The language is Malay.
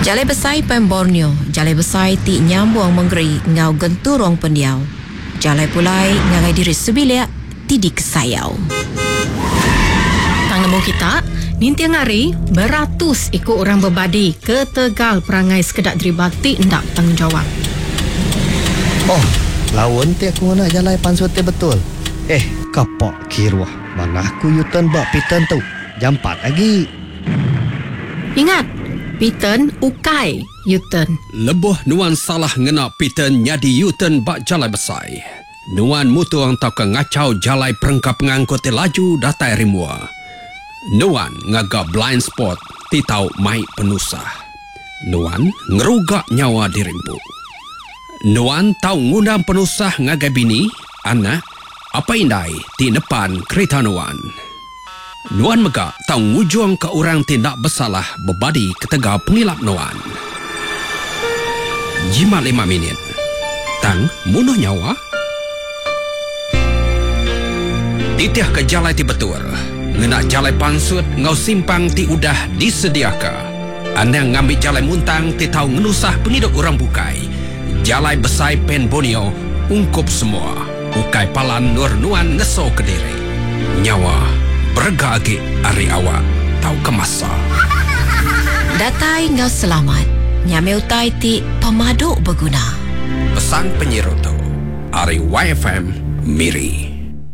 Jalai besai pen Borneo, jalai besai ti nyambung menggeri ngau genturong pendiau. Jalai pulai ngagai diri sebilia ti di kesayau. Tang nemu kita, ninti ngari beratus ikut orang berbadi ke Tegal perangai sekedak deribati ndak tanggungjawab. Oh, lawan ti aku nak jalai pansut betul. Kapok kiruah. Mana aku yutan bak pitan tu. Jam 4 lagi. Ingat, Piten ukai Yutan. Lebuh nuan salah ngena Piten nyadi Yutan bak jalai besai. Nuan mutuang tau ke ngacau jalai perengkap ngangkut laju datai rimua. Nuan ngaga blind spot ti tau mai penusah. Nuan ngerugak nyawa dirimpu. Nuan tau ngundang penusah ngagai bini, anak, apa indai ti depan kereta Nuan. Nuan megak tau ngujung ke orang tindak bersalah berbadi ke Tegal pengilap Nuan. Jimat 5 minit. Tang munuh nyawa. Titiah ke jalai ti betul. Ngena jalai pansut ngau simpang ti udah disediaka. Anda ngambil jalai muntang ti tau ngenusah pengiduk orang bukai. Jalai besai pen Borneo ungkup semua. Ukai palan nur Nuan ngeso ke diri. Nyawa berga agi ari awak tau kemasa. Datai ngau selamat. Nyame utai ti pemaduk berguna. Pesan penyiru tu Ari YFM Miri.